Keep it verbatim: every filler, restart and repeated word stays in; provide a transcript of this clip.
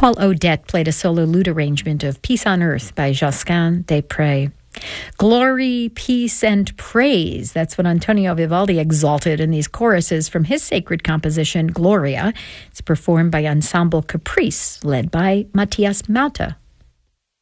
Paul Odette played a solo lute arrangement of Peace on Earth by Josquin des Prez. Glory, peace, and praise. That's what Antonio Vivaldi exalted in these choruses from his sacred composition, Gloria. It's performed by Ensemble Caprice, led by Matthias Malta.